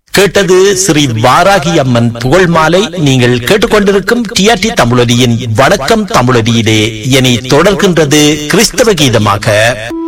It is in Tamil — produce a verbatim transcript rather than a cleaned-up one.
கேட்டது ஸ்ரீ வாராகி அம்மன் புகழ் மாலை. நீங்கள் கேட்டுக்கொண்டிருக்கும் டிஆர்டி தமிழொலியின் வணக்கம் தமிழொலியிலே இனி தொடர்கின்றது கிறிஸ்தவ கீதமாக.